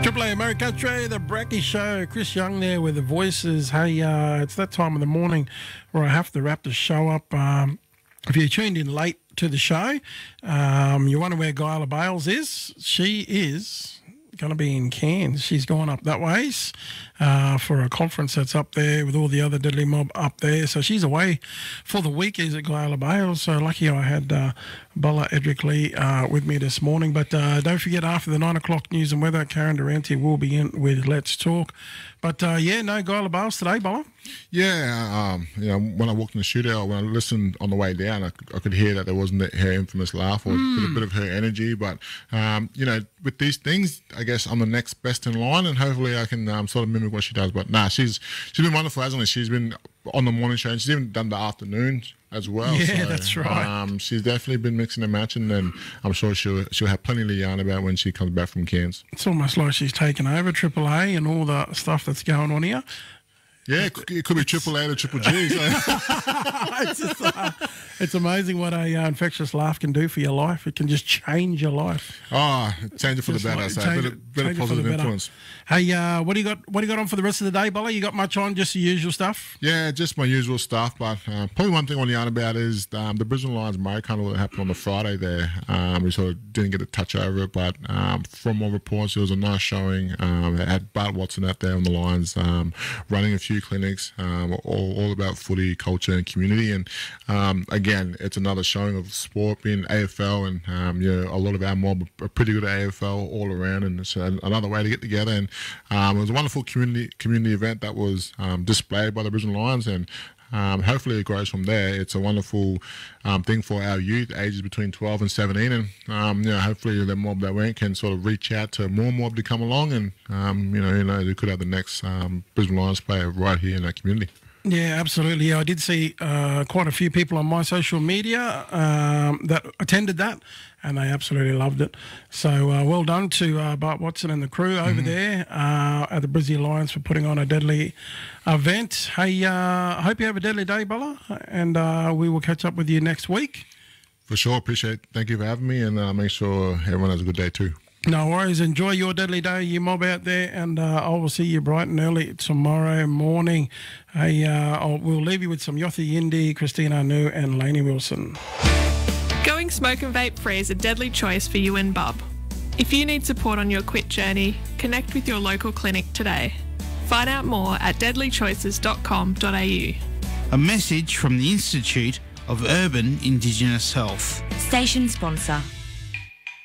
Triple A America Country, the Bracky Show. Chris Young there with the voices. Hey, it's that time of the morning where I have to wrap the show up. If you tuned in late to the show, you wonder where Guyla Bales is. She is going to be in Cairns. She's gone up that ways for a conference that's up there with all the other Deadly Mob up there. So she's away for the week, is it, Guyla Bales? So lucky I had Bella Edric Lee with me this morning. But don't forget, after the 9 o'clock news and weather, Karen Durante will be in with Let's Talk. But no Guyla Bales today, Bella? Yeah, when I walked in the studio, when I listened on the way down, I could hear that there wasn't her infamous laugh or a bit of her energy. But, with these things, I guess I'm the next best in line, and hopefully I can sort of mimic what she does. But, she's been wonderful, hasn't she? She's been on the morning show, and she's even done the afternoons as well. Yeah, so, that's right. She's definitely been mixing and matching, and I'm sure she'll have plenty to yarn about when she comes back from Cairns. It's almost like she's taken over Triple A and all the stuff that's going on here. Yeah, it could be Triple A or Triple G. So. It's amazing what a infectious laugh can do for your life. It can just change your life. Oh, change it for the better. Bit of positive influence. Hey, what do you got on for the rest of the day, Bolla? You got much on? Just the usual stuff? Yeah, just my usual stuff. But probably one thing I want to yarn about is the Brisbane Lions Murray Carnival that happened on the Friday there. We sort of didn't get a touch over it, but from all reports, it was a nice showing. It had Bart Watson out there on the Lions, running a few clinics, all about footy, culture and community. And again, it's another showing of sport being AFL, and a lot of our mob are pretty good at AFL all around, and it's another way to get together. And it was a wonderful community event that was displayed by the Brisbane Lions, and hopefully it grows from there. It's a wonderful thing for our youth, ages between 12 and 17, and hopefully the mob that went can sort of reach out to more mob to come along, and they could have the next Brisbane Lions player right here in our community. Yeah, absolutely. I did see quite a few people on my social media that attended that, and they absolutely loved it. So well done to Bart Watson and the crew over there at the Brizzy Lions for putting on a deadly event. Hey, I hope you have a deadly day, Bella, and we will catch up with you next week. For sure. Appreciate it. Thank you for having me, and make sure everyone has a good day too. No worries. Enjoy your deadly day, you mob out there, and I will see you bright and early tomorrow morning. Hey, we'll leave you with some Yothi Yindi, Christina Anu, and Lainey Wilson. Going smoke and vape free is a deadly choice for you and Bub. If you need support on your quit journey, connect with your local clinic today. Find out more at deadlychoices.com.au. A message from the Institute of Urban Indigenous Health. Station sponsor.